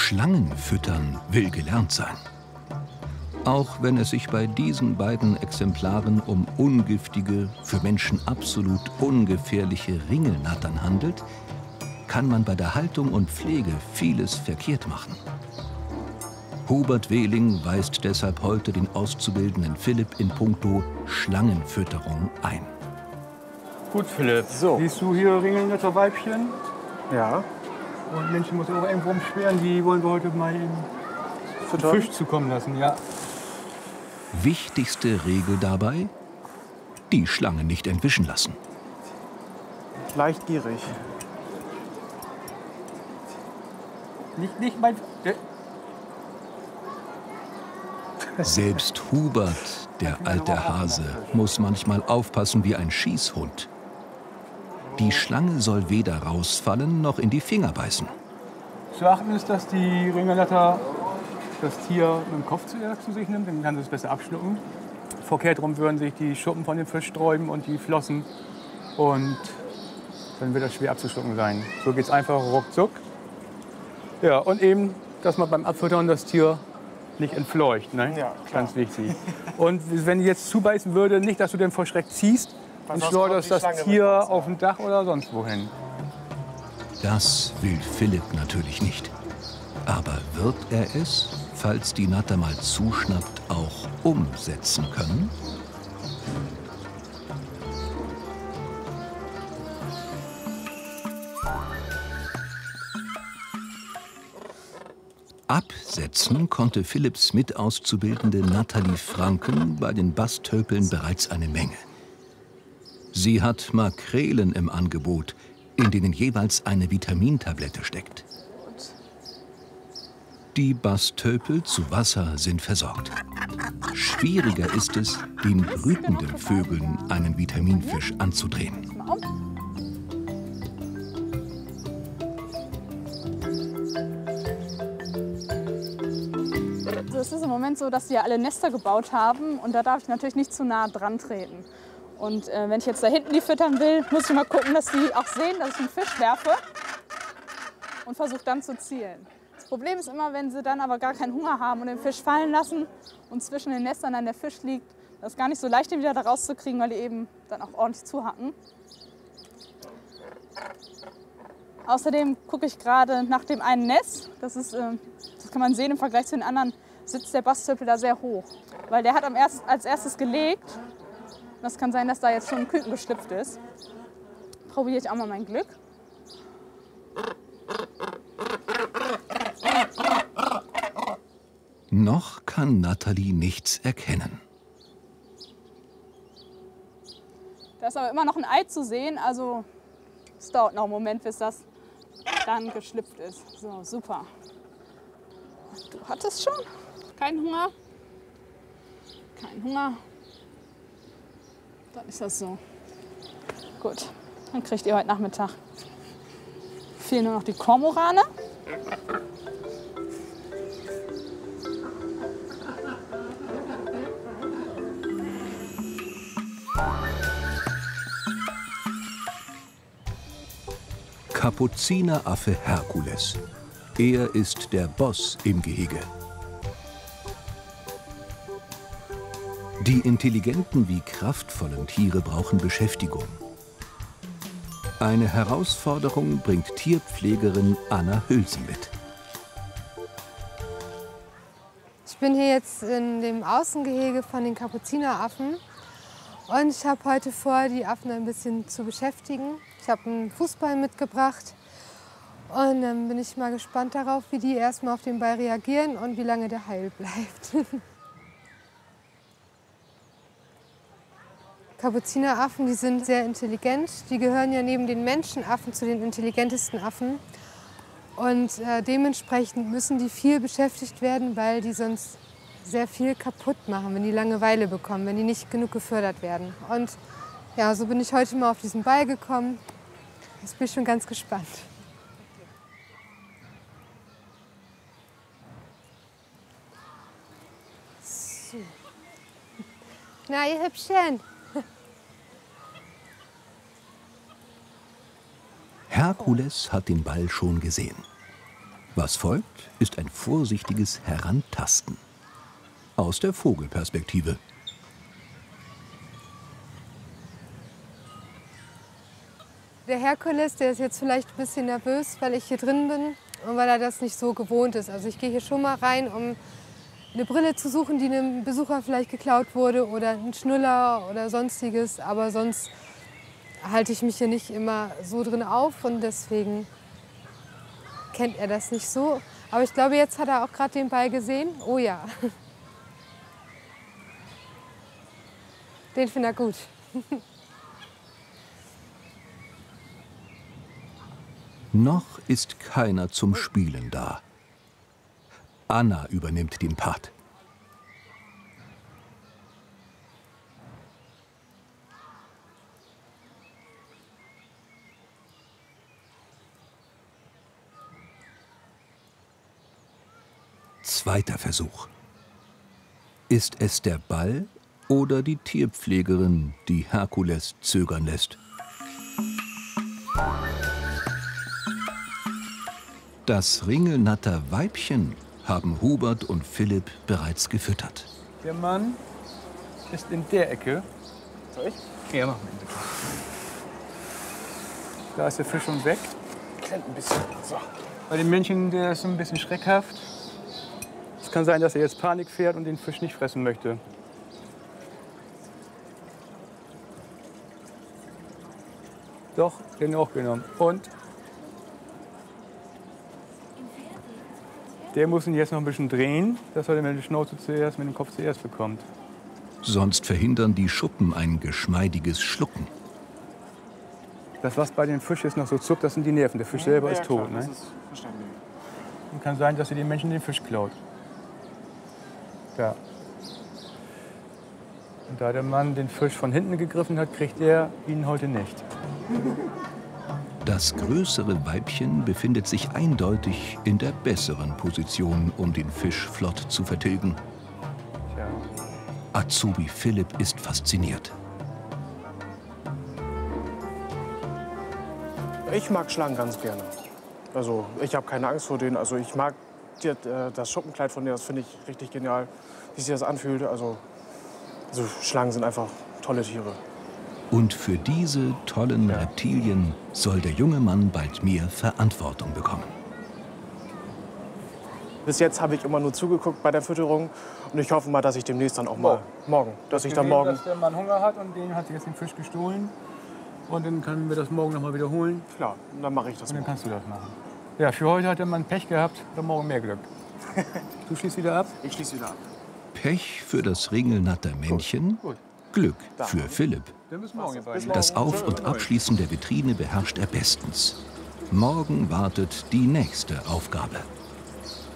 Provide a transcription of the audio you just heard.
Schlangen füttern will gelernt sein. Auch wenn es sich bei diesen beiden Exemplaren um ungiftige, für Menschen absolut ungefährliche Ringelnattern handelt, kann man bei der Haltung und Pflege vieles verkehrt machen. Hubert Wehling weist deshalb heute den auszubildenden Philipp in puncto Schlangenfütterung ein. Gut, Philipp. So. Siehst du hier Ringelnatterweibchen? Ja. Und Menschen muss auch irgendwo umschweren. Die wollen wir heute mal in Fisch zukommen lassen, ja. Wichtigste Regel dabei: die Schlange nicht entwischen lassen. Leicht gierig. Nicht mein... Selbst Hubert, der alte Hase, muss manchmal aufpassen wie ein Schießhund. Die Schlange soll weder rausfallen noch in die Finger beißen. Zu achten ist, dass die Ringelnatter das Tier mit dem Kopf zu sich nimmt, dann kann sie es besser abschlucken. Verkehrt rum würden sich die Schuppen von dem Fisch sträuben und die Flossen. Und dann wird das schwer abzuschlucken sein. So geht es einfach ruckzuck. Ja, und eben, dass man beim Abfüttern das Tier nicht entfleucht. Ne? Ja, ganz wichtig. Und wenn die jetzt zubeißen würde, nicht, dass du den vor Schreck ziehst und schleuderst das Tier auf dem Dach oder sonst wohin. Das will Philipp natürlich nicht. Aber wird er es, falls die Natter mal zuschnappt, auch umsetzen können? Absetzen konnte Philipps Mitauszubildende Nathalie Franken bei den Bastölpeln bereits eine Menge. Sie hat Makrelen im Angebot, in denen jeweils eine Vitamintablette steckt. Die Bastölpel zu Wasser sind versorgt. Schwieriger ist es, den brütenden Vögeln einen Vitaminfisch anzudrehen. Es ist im Moment so, dass sie ja alle Nester gebaut haben und da darf ich natürlich nicht zu nah dran treten. Und wenn ich jetzt da hinten die füttern will, muss ich mal gucken, dass die auch sehen, dass ich einen Fisch werfe und versuche dann zu zielen. Das Problem ist immer, wenn sie dann aber gar keinen Hunger haben und den Fisch fallen lassen und zwischen den Nestern dann der Fisch liegt, das ist gar nicht so leicht, den wieder da rauszukriegen, weil die eben dann auch ordentlich zuhacken. Außerdem gucke ich gerade nach dem einen Nest. Das kann man sehen im Vergleich zu den anderen, sitzt der Bastölpel da sehr hoch. Weil der hat als erstes gelegt. Das kann sein, dass da jetzt schon ein Küken geschlüpft ist. Probiere ich auch mal mein Glück. Noch kann Nathalie nichts erkennen. Da ist aber immer noch ein Ei zu sehen, also es dauert noch einen Moment, bis das dann geschlüpft ist. So, super. Du hattest schon? Keinen Hunger? Kein Hunger? Dann ist das so. Gut, dann kriegt ihr heute Nachmittag. Fehlen nur noch die Kormorane. Kapuzineraffe Herkules. Er ist der Boss im Gehege. Die intelligenten wie kraftvollen Tiere brauchen Beschäftigung. Eine Herausforderung bringt Tierpflegerin Anna Hülsen mit. Ich bin hier jetzt in dem Außengehege von den Kapuzineraffen und ich habe heute vor, die Affen ein bisschen zu beschäftigen. Ich habe einen Fußball mitgebracht und dann bin ich mal gespannt darauf, wie die erstmal auf den Ball reagieren und wie lange der heil bleibt. Kapuzineraffen, die sind sehr intelligent. Die gehören ja neben den Menschenaffen zu den intelligentesten Affen. Und dementsprechend müssen die viel beschäftigt werden, weil die sonst sehr viel kaputt machen, wenn die Langeweile bekommen, wenn die nicht genug gefördert werden. Und ja, so bin ich heute mal auf diesen Ball gekommen. Jetzt bin ich schon ganz gespannt. So. Na, ihr Hübschen. Herkules hat den Ball schon gesehen. Was folgt, ist ein vorsichtiges Herantasten. Aus der Vogelperspektive. Der Herkules, der ist jetzt vielleicht ein bisschen nervös, weil ich hier drin bin und weil er das nicht so gewohnt ist. Also ich gehe hier schon mal rein, um eine Brille zu suchen, die einem Besucher vielleicht geklaut wurde oder einen Schnuller oder sonstiges. Aber sonst halte ich mich hier nicht immer so drin auf und deswegen kennt er das nicht so. Aber ich glaube, jetzt hat er auch gerade den Ball gesehen. Oh ja. Den findet er gut. Noch ist keiner zum Spielen da. Anna übernimmt den Part. Zweiter Versuch. Ist es der Ball oder die Tierpflegerin, die Herkules zögern lässt? Das Ringelnatter Weibchen haben Hubert und Philipp bereits gefüttert. Der Mann ist in der Ecke. Soll ich? Ja, mach mal. Da ist der Fisch schon weg. Klemmt ein bisschen. So. Bei dem Männchen, der ist so ein bisschen schreckhaft. Es kann sein, dass er jetzt Panik fährt und den Fisch nicht fressen möchte. Doch, den auch genommen. Und der muss ihn jetzt noch ein bisschen drehen, dass er mit der Schnauze zuerst, mit dem Kopf zuerst bekommt. Sonst verhindern die Schuppen ein geschmeidiges Schlucken. Das, was bei dem Fisch jetzt noch so zuckt, das sind die Nerven. Der Fisch selber ist tot. Klar, Ne? das ist verständlich. Und kann sein, dass sie den Menschen den Fisch klaut. Ja. Und da der Mann den Fisch von hinten gegriffen hat, kriegt er ihn heute nicht. Das größere Weibchen befindet sich eindeutig in der besseren Position, um den Fisch flott zu vertilgen. Tja. Azubi Philipp ist fasziniert. Ich mag Schlangen ganz gerne. Also ich habe keine Angst vor denen. Also ich mag das Schuppenkleid von denen, das finde ich richtig genial, wie sich das anfühlt. Also Schlangen sind einfach tolle Tiere. Und für diese tollen Reptilien soll der junge Mann bald mehr Verantwortung bekommen. Bis jetzt habe ich immer nur zugeguckt bei der Fütterung und ich hoffe mal, dass ich demnächst dann auch mal morgen, dass ich dann morgen. Dass der Mann Hunger hat und den hat sich jetzt den Fisch gestohlen. Und dann können wir das morgen noch mal wiederholen. Klar, dann mache ich das Und dann morgen. kannst du das machen. Ja, für heute hat der Mann Pech gehabt, dann morgen mehr Glück. Du schließt wieder ab? Ich schließe wieder ab. Pech für das Ringelnatter Männchen, Gut. Glück für Philipp. Dann bis morgen, ihr beiden. Das Auf- und Abschließen der Vitrine beherrscht er bestens. Morgen wartet die nächste Aufgabe.